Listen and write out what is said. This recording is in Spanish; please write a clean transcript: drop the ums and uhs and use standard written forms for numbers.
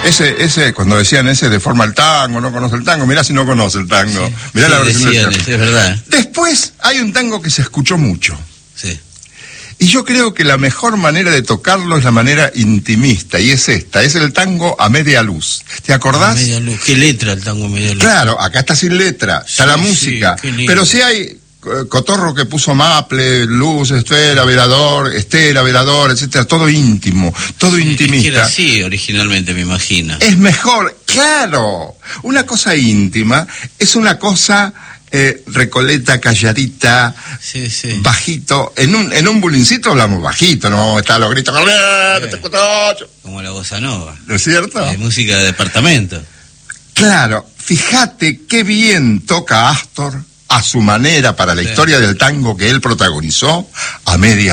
Ese, cuando decían ese deforma el tango, no conoce el tango, mirá si no conoce el tango. Sí, Mirá la versión decían, del es verdad. Después hay un tango que se escuchó mucho. Sí. Y yo creo que la mejor manera de tocarlo es la manera intimista, y es esta, es el tango a media luz. ¿Te acordás? A media luz. ¿Qué letra el tango a media luz? Claro, acá está sin letra, está la música, pero si hay cotorro que puso maple, luz, estera, velador, etcétera, todo íntimo, todo intimista. Es que era así originalmente, me imagino. Es mejor, claro, una cosa íntima es una cosa recoleta, calladita, sí. bajito. En un bulincito hablamos bajito, no está los gritos, como la bossa nova. ¿No es cierto? Música de departamento. Claro, fíjate qué bien toca Astor a su manera para la historia del tango que él protagonizó a media